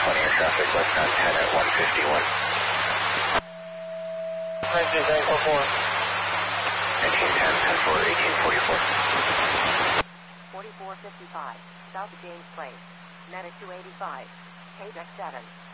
20 in traffic, westbound 10 at 151. 1944. 1910, 10 for 1844. 4455, south of James Place. Net at 285. KDEC 7.